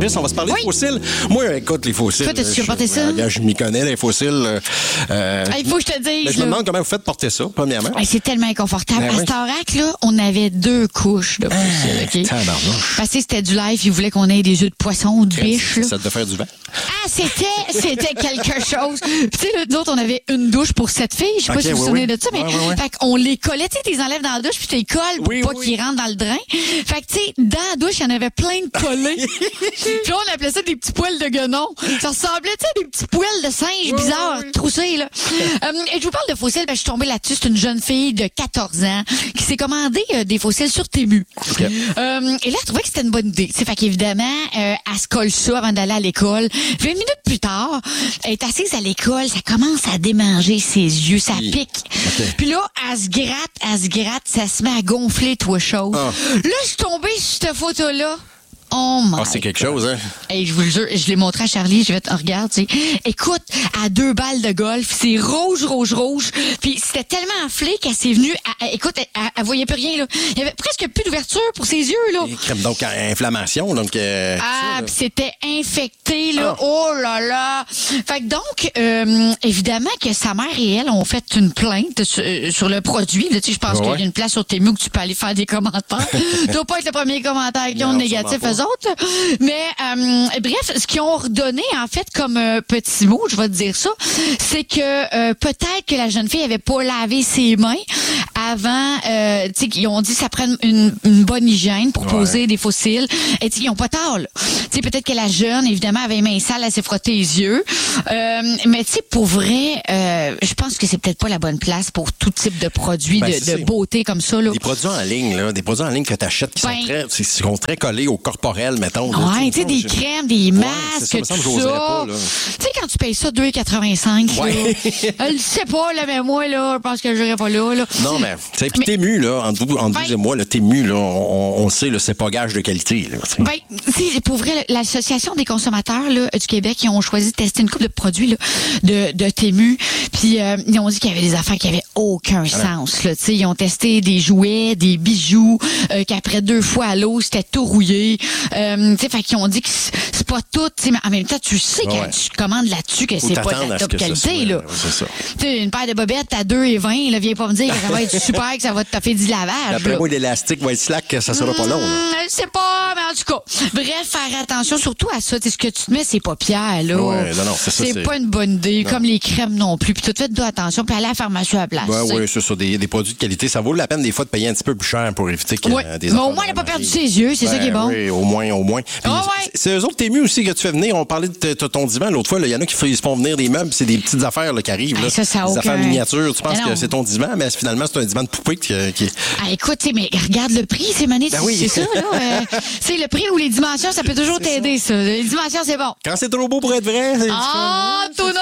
piste. On va se parler de fossiles. Moi, écoute, les fossiles. Toi, t'as-tu porté ça? Je m'y connais, les fossiles. Il faut que je te dise. Mais je me demande comment vous faites porter ça, premièrement. C'est tellement inconfortable. Ben à Starac, là, on avait 2 couches de fossiles. OK? Parce que c'était du live. Ils voulaient qu'on ait des œufs de poisson ou de biche. Ça devait faire du vent. Ah, c'était quelque chose. Tu sais, nous autres, on avait une douche pour 7 filles. Je sais pas si vous vous souvenez de ça, mais fait qu'on les collait, tu sais, t'es enlèves dans la douche puis t'es colles pour pas qu'ils rentrent dans le drain. Fait que, tu sais, dans la douche, il y en avait plein de collés. Puis on appelait ça des petits poils de guenon. Ça ressemblait, tu sais, des petits poils de singe bizarres, troussés, là. Et je vous parle de fossiles, je suis tombée là-dessus. C'est une jeune fille de 14 ans qui s'est commandé des fossiles sur Temu. Okay. Et là, elle trouvait que c'était une bonne idée. Fait qu'évidemment, elle se colle ça avant d'aller à l'école. 20 minutes plus tard, elle est assise à l'école, ça commence à démanger ses yeux, ça pique. Okay. Puis là, elle se gratte, ça se met à gonfler, toi, chose. Là, je suis tombée sur cette photo-là. Oh my c'est quelque chose, hein? Hey, je vous le jure, je l'ai montré à Charlie, je vais te regarder, tu sais. Écoute, à 2 balles de golf, c'est rouge. Puis c'était tellement enflé qu'elle s'est venue, écoute, elle voyait plus rien, là. Il y avait presque plus d'ouverture pour ses yeux, là. Donc, inflammation, donc... puis c'était infecté, là. Oh là là! Fait que donc, évidemment que sa mère et elle ont fait une plainte sur le produit, là. Tu sais, je pense qu'il y a une place sur Temu que tu peux aller faire des commentaires. Ça doit pas être le premier commentaire qui ont négatif, eux autres. Mais bref, ce qu'ils ont redonné en fait comme petit mot, je vais te dire ça, c'est que peut-être que la jeune fille avait pas lavé ses mains avant. Tu sais, ils ont dit que ça prend une bonne hygiène pour poser des fossiles. Et tu sais, ils ont pas tard. Tu sais, peut-être que la jeune, évidemment, avait les mains sales, elle s'est frottée les yeux. Mais tu sais, pour vrai, je pense que c'est peut-être pas la bonne place pour tout type de produits de beauté comme ça. Là. Des produits en ligne, là, des produits en ligne que tu achètes qui sont très collés au corporel, mettons. Ouais, tu sais, des crèmes, des masques, tout ça. Tu sais, quand tu payes ça 2,85 je sais pas, là, mais moi, là, je pense que je n'irai pas là. Non, mais, tu sais, puis Temu, là, entre vous et moi, le Temu, là, on sait, là, c'est pas gage de qualité, là. Pour vrai, l'Association des consommateurs, là, du Québec, ils ont choisi de tester une couple de produits, là, de Temu, puis ils ont dit qu'il y avait des affaires qui avaient aucun sens, là. Tu sais, ils ont testé des jouets, des bijoux, qu'après 2 fois à l'eau, c'était tout rouillé. Tu sais, fait qu'ils ont dit que c'est pas tout, tu sais, mais en même temps, tu sais quand tu commandes là-dessus que c'est pas de la top qualité, là. C'est ça. Tu sais, une paire de bobettes à 2,20, là, viens pas me dire que ça va être super, que ça va te taper du lavage. Après moi, l'élastique va être slack, ça sera pas long, là. Je sais pas, mais en tout cas, bref, faire attention surtout à ça. Tu sais, ce que tu te mets, c'est pas pierre, là. Ouais, non, c'est ça. C'est pas une bonne idée, comme les crèmes non plus. Puis tout fait, fais attention, puis aller à la pharmacie à la place. Oui, c'est ça, des produits de qualité. Ça vaut la peine des fois de payer un petit peu plus cher pour éviter que des mais au moins, elle n'a pas perdu ses yeux, c'est ça qui est bon. Oui, au moins. C'est eux autres Temu aussi que tu fais venir. On parlait de ton divan l'autre fois. Il y en a qui se font venir des meubles. C'est des petites affaires là, qui arrivent. Là. Ça des affaires miniatures. Tu penses que c'est ton divan, mais finalement, c'est un divan de poupée qui... écoute, mais regarde le prix, c'est mané. C'est ça, là. C'est le prix ou les dimensions, ça peut toujours t'aider, ça. Les dimensions, c'est bon. Quand c'est trop beau pour être vrai, c'est... tout